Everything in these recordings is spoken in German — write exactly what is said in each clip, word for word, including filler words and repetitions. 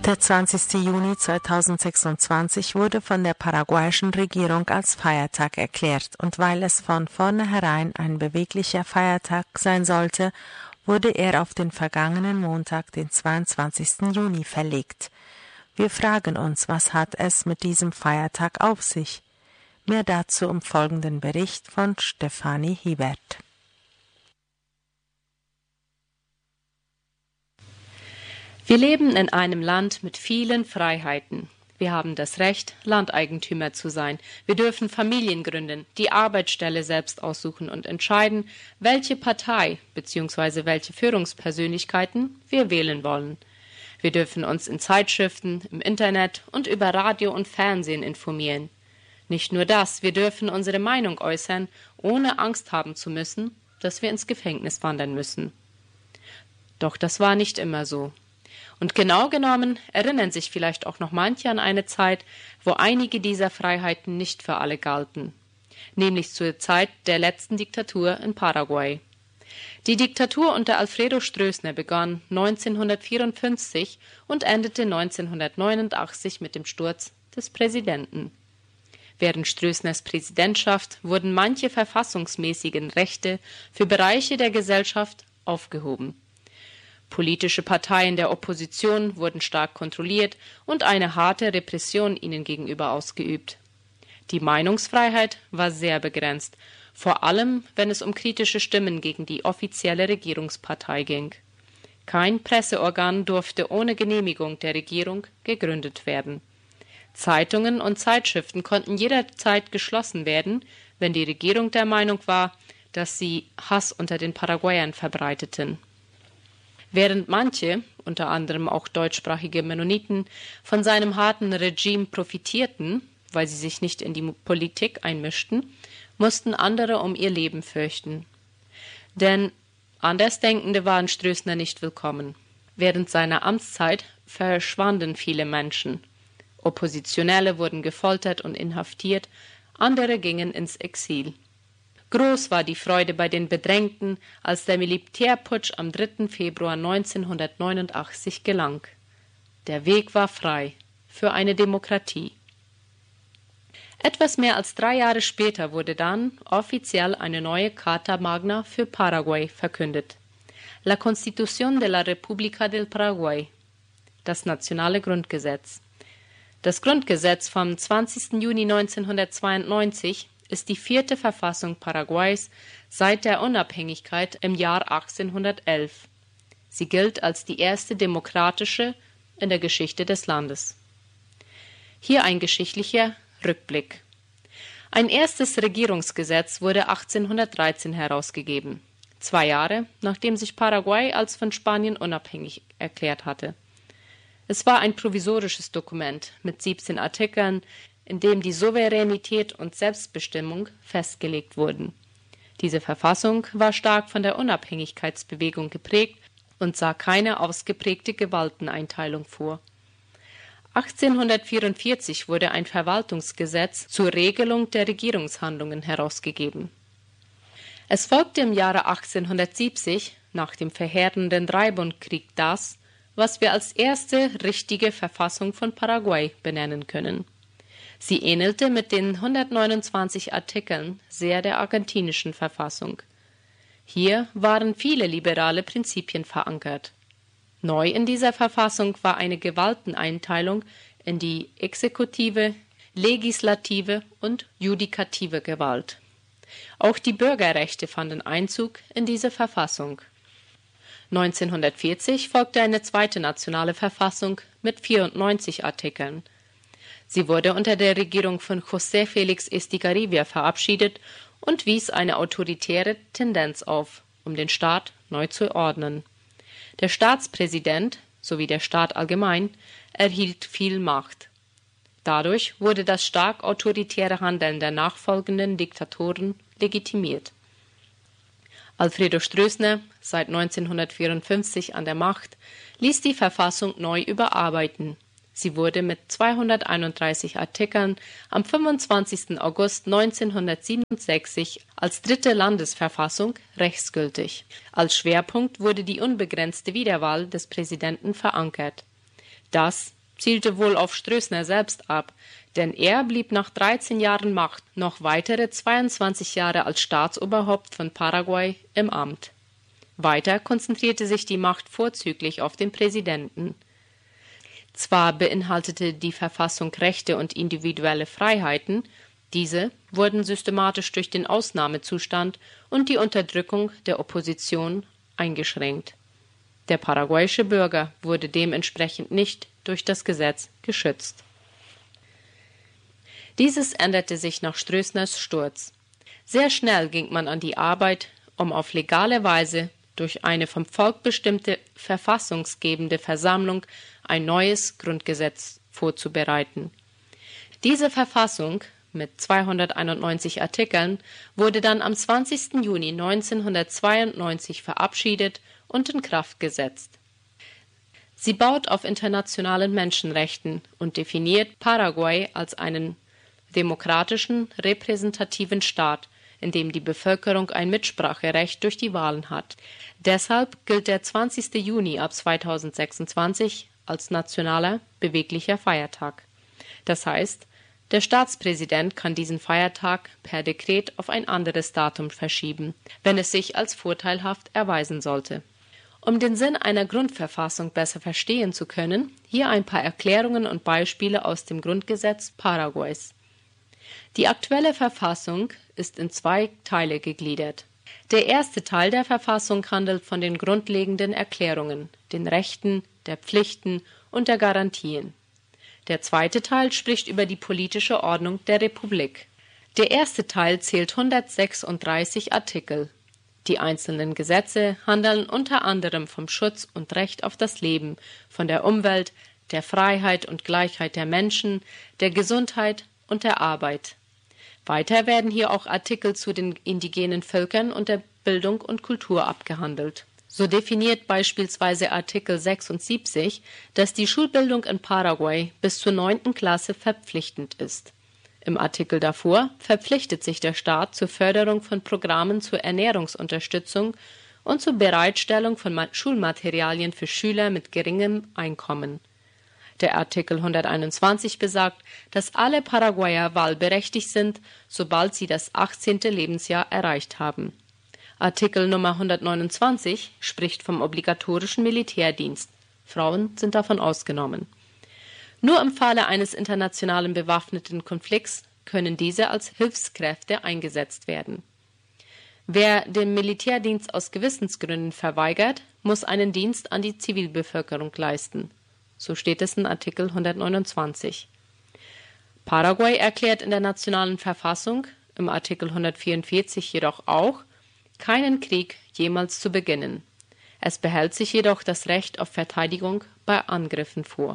Der zwanzigste Juni zweitausendsechsundzwanzig wurde von der paraguayischen Regierung als Feiertag erklärt, und weil es von vornherein ein beweglicher Feiertag sein sollte, wurde er auf den vergangenen Montag, den zweiundzwanzigsten Juni, verlegt. Wir fragen uns, was hat es mit diesem Feiertag auf sich? Mehr dazu im folgenden Bericht von Stefanie Hiebert. Wir leben in einem Land mit vielen Freiheiten. Wir haben das Recht, Landeigentümer zu sein. Wir dürfen Familien gründen, die Arbeitsstelle selbst aussuchen und entscheiden, welche Partei bzw. welche Führungspersönlichkeiten wir wählen wollen. Wir dürfen uns in Zeitschriften, im Internet und über Radio und Fernsehen informieren. Nicht nur das, wir dürfen unsere Meinung äußern, ohne Angst haben zu müssen, dass wir ins Gefängnis wandern müssen. Doch das war nicht immer so. Und genau genommen erinnern sich vielleicht auch noch manche an eine Zeit, wo einige dieser Freiheiten nicht für alle galten, nämlich zur Zeit der letzten Diktatur in Paraguay. Die Diktatur unter Alfredo Stroessner begann neunzehnhundertvierundfünfzig und endete neunzehnhundertneunundachtzig mit dem Sturz des Präsidenten. Während Stroessners Präsidentschaft wurden manche verfassungsmäßigen Rechte für Bereiche der Gesellschaft aufgehoben. Politische Parteien der Opposition wurden stark kontrolliert und eine harte Repression ihnen gegenüber ausgeübt. Die Meinungsfreiheit war sehr begrenzt, vor allem wenn es um kritische Stimmen gegen die offizielle Regierungspartei ging. Kein Presseorgan durfte ohne Genehmigung der Regierung gegründet werden. Zeitungen und Zeitschriften konnten jederzeit geschlossen werden, wenn die Regierung der Meinung war, dass sie Hass unter den Paraguayern verbreiteten. Während manche, unter anderem auch deutschsprachige Mennoniten, von seinem harten Regime profitierten, weil sie sich nicht in die Politik einmischten, mussten andere um ihr Leben fürchten. Denn Andersdenkende waren Stroessner nicht willkommen. Während seiner Amtszeit verschwanden viele Menschen. Oppositionelle wurden gefoltert und inhaftiert, andere gingen ins Exil. Groß war die Freude bei den Bedrängten, als der Militärputsch am dritten Februar neunzehnhundertneunundachtzig gelang. Der Weg war frei für eine Demokratie. Etwas mehr als drei Jahre später wurde dann offiziell eine neue Carta Magna für Paraguay verkündet. La Constitución de la República del Paraguay, das nationale Grundgesetz. Das Grundgesetz vom zwanzigsten Juni neunzehnhundertzweiundneunzig ist die vierte Verfassung Paraguays seit der Unabhängigkeit im Jahr achtzehnhundertelf. Sie gilt als die erste demokratische in der Geschichte des Landes. Hier ein geschichtlicher Rückblick. Ein erstes Regierungsgesetz wurde achtzehnhundertdreizehn herausgegeben, zwei Jahre nachdem sich Paraguay als von Spanien unabhängig erklärt hatte. Es war ein provisorisches Dokument mit siebzehn Artikeln, in dem die Souveränität und Selbstbestimmung festgelegt wurden. Diese Verfassung war stark von der Unabhängigkeitsbewegung geprägt und sah keine ausgeprägte Gewalteneinteilung vor. achtzehnhundertvierundvierzig wurde ein Verwaltungsgesetz zur Regelung der Regierungshandlungen herausgegeben. Es folgte im Jahre achtzehnhundertsiebzig, nach dem verheerenden Dreibundkrieg, das, was wir als erste richtige Verfassung von Paraguay benennen können. Sie ähnelte mit den hundertneunundzwanzig Artikeln sehr der argentinischen Verfassung. Hier waren viele liberale Prinzipien verankert. Neu in dieser Verfassung war eine Gewalteneinteilung in die exekutive, legislative und judikative Gewalt. Auch die Bürgerrechte fanden Einzug in diese Verfassung. neunzehnhundertvierzig folgte eine zweite nationale Verfassung mit vierundneunzig Artikeln. Sie wurde unter der Regierung von José Félix Estigarribia verabschiedet und wies eine autoritäre Tendenz auf, um den Staat neu zu ordnen. Der Staatspräsident sowie der Staat allgemein erhielt viel Macht. Dadurch wurde das stark autoritäre Handeln der nachfolgenden Diktatoren legitimiert. Alfredo Stroessner, seit neunzehnhundertvierundfünfzig an der Macht, ließ die Verfassung neu überarbeiten. Sie wurde mit zweihunderteinunddreißig Artikeln am fünfundzwanzigsten August neunzehnhundertsiebenundsechzig als dritte Landesverfassung rechtsgültig. Als Schwerpunkt wurde die unbegrenzte Wiederwahl des Präsidenten verankert. Das zielte wohl auf Stroessner selbst ab, denn er blieb nach dreizehn Jahren Macht noch weitere zweiundzwanzig Jahre als Staatsoberhaupt von Paraguay im Amt. Weiter konzentrierte sich die Macht vorzüglich auf den Präsidenten. Zwar beinhaltete die Verfassung Rechte und individuelle Freiheiten, diese wurden systematisch durch den Ausnahmezustand und die Unterdrückung der Opposition eingeschränkt. Der paraguayische Bürger wurde dementsprechend nicht durch das Gesetz geschützt. Dieses änderte sich nach Stroessners Sturz. Sehr schnell ging man an die Arbeit, um auf legale Weise durch eine vom Volk bestimmte verfassungsgebende Versammlung ein neues Grundgesetz vorzubereiten. Diese Verfassung mit zweihunderteinundneunzig Artikeln wurde dann am zwanzigsten Juni neunzehnhundertzweiundneunzig verabschiedet und in Kraft gesetzt. Sie baut auf internationalen Menschenrechten und definiert Paraguay als einen demokratischen, repräsentativen Staat, in dem die Bevölkerung ein Mitspracherecht durch die Wahlen hat. Deshalb gilt der zwanzigsten Juni ab zweitausendsechsundzwanzig als nationaler, beweglicher Feiertag. Das heißt, der Staatspräsident kann diesen Feiertag per Dekret auf ein anderes Datum verschieben, wenn es sich als vorteilhaft erweisen sollte. Um den Sinn einer Grundverfassung besser verstehen zu können, hier ein paar Erklärungen und Beispiele aus dem Grundgesetz Paraguays. Die aktuelle Verfassung ist in zwei Teile gegliedert. Der erste Teil der Verfassung handelt von den grundlegenden Erklärungen, den Rechten, der Pflichten und der Garantien. Der zweite Teil spricht über die politische Ordnung der Republik. Der erste Teil zählt hundertsechsunddreißig Artikel. Die einzelnen Gesetze handeln unter anderem vom Schutz und Recht auf das Leben, von der Umwelt, der Freiheit und Gleichheit der Menschen, der Gesundheit und der Arbeit. Weiter werden hier auch Artikel zu den indigenen Völkern und der Bildung und Kultur abgehandelt. So definiert beispielsweise Artikel sechsundsiebzig, dass die Schulbildung in Paraguay bis zur neunten Klasse verpflichtend ist. Im Artikel davor verpflichtet sich der Staat zur Förderung von Programmen zur Ernährungsunterstützung und zur Bereitstellung von Schulmaterialien für Schüler mit geringem Einkommen. Der Artikel hunderteinundzwanzig besagt, dass alle Paraguayer wahlberechtigt sind, sobald sie das achtzehnte Lebensjahr erreicht haben. Artikel Nummer hundertneunundzwanzig spricht vom obligatorischen Militärdienst. Frauen sind davon ausgenommen. Nur im Falle eines internationalen bewaffneten Konflikts können diese als Hilfskräfte eingesetzt werden. Wer den Militärdienst aus Gewissensgründen verweigert, muss einen Dienst an die Zivilbevölkerung leisten. So steht es in Artikel hundertneunundzwanzig. Paraguay erklärt in der nationalen Verfassung, im Artikel hundertvierundvierzig jedoch auch, keinen Krieg jemals zu beginnen. Es behält sich jedoch das Recht auf Verteidigung bei Angriffen vor.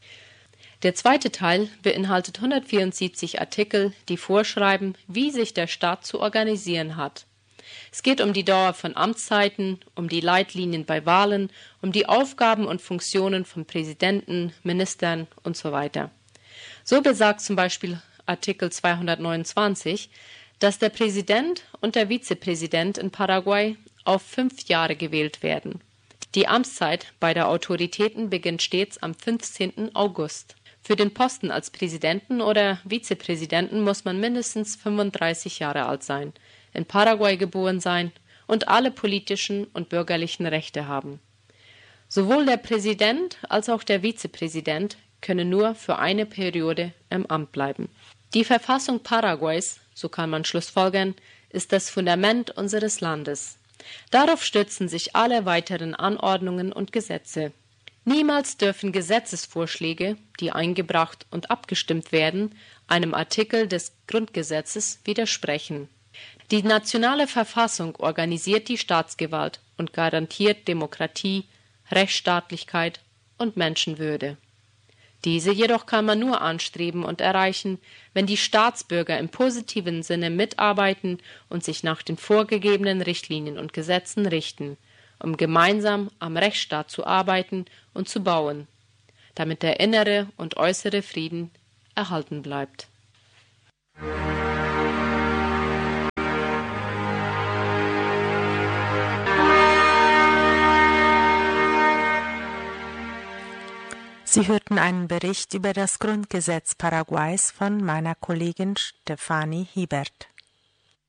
Der zweite Teil beinhaltet hundertvierundsiebzig Artikel, die vorschreiben, wie sich der Staat zu organisieren hat. Es geht um die Dauer von Amtszeiten, um die Leitlinien bei Wahlen, um die Aufgaben und Funktionen von Präsidenten, Ministern und so weiter. So besagt zum Beispiel Artikel zweihundertneunundzwanzig, dass der Präsident und der Vizepräsident in Paraguay auf fünf Jahre gewählt werden. Die Amtszeit beider Autoritäten beginnt stets am fünfzehnten August. Für den Posten als Präsidenten oder Vizepräsidenten muss man mindestens fünfunddreißig Jahre alt sein, in Paraguay geboren sein und alle politischen und bürgerlichen Rechte haben. Sowohl der Präsident als auch der Vizepräsident können nur für eine Periode im Amt bleiben. Die Verfassung Paraguays, so kann man schlussfolgern, ist das Fundament unseres Landes. Darauf stützen sich alle weiteren Anordnungen und Gesetze. Niemals dürfen Gesetzesvorschläge, die eingebracht und abgestimmt werden, einem Artikel des Grundgesetzes widersprechen. Die nationale Verfassung organisiert die Staatsgewalt und garantiert Demokratie, Rechtsstaatlichkeit und Menschenwürde. Diese jedoch kann man nur anstreben und erreichen, wenn die Staatsbürger im positiven Sinne mitarbeiten und sich nach den vorgegebenen Richtlinien und Gesetzen richten, um gemeinsam am Rechtsstaat zu arbeiten und zu bauen, damit der innere und äußere Frieden erhalten bleibt. Sie hörten einen Bericht über das Grundgesetz Paraguays von meiner Kollegin Stefanie Hiebert.